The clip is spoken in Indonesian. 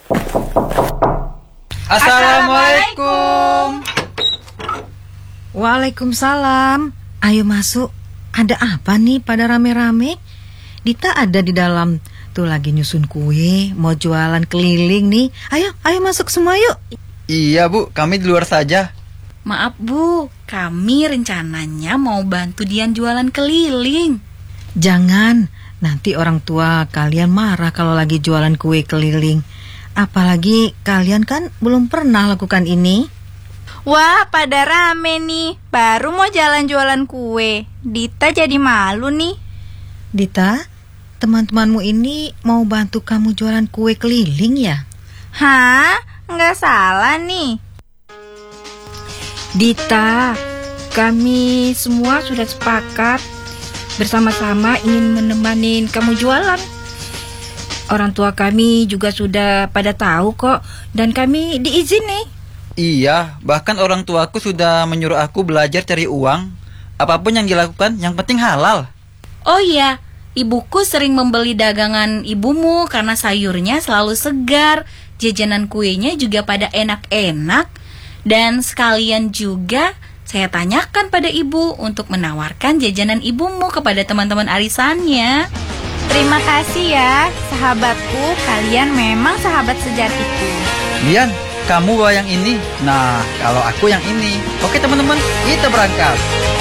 Assalamualaikum. Waalaikumsalam. Ayo masuk. Ada apa nih pada rame-rame? Dita ada di dalam. Tuh lagi nyusun kue, mau jualan keliling nih. Ayo masuk semua yuk. Iya Bu, kami di luar saja. Maaf Bu, kami rencananya mau bantu Dian jualan keliling. Jangan, nanti orang tua kalian marah kalau lagi jualan kue keliling. Apalagi kalian kan belum pernah lakukan ini. Wah, pada rame nih. Baru mau jalan jualan kue. Dita jadi malu nih. Dita, teman-temanmu ini mau bantu kamu jualan kue keliling ya? Hah? Nggak salah nih. Dita, kami semua sudah sepakat bersama-sama ingin menemani kamu jualan. Orang tua kami juga sudah pada tahu kok, dan kami diizini. Iya, bahkan orang tuaku sudah menyuruh aku belajar cari uang. Apapun yang dilakukan, yang penting halal. Oh iya, ibuku sering membeli dagangan ibumu karena sayurnya selalu segar, jajanan kuenya juga pada enak-enak. Dan sekalian juga saya tanyakan pada ibu untuk menawarkan jajanan ibumu kepada teman-teman arisannya. Terima kasih ya, sahabatku. Kalian memang sahabat sejatiku. Dian, kamu bawa yang ini. Nah, kalau aku yang ini. Oke teman-teman, kita berangkat.